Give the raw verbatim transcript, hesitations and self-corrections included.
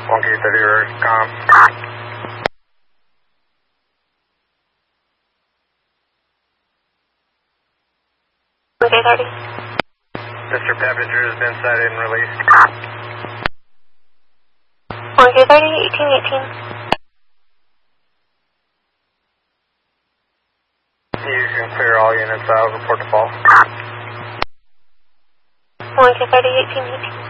one K thirty, com. one K thirty. Mister Peppinger has been sighted and released. one K thirty, eighteen eighteen. You can clear all units out, report to fall. one K thirty, eighteen eighteen.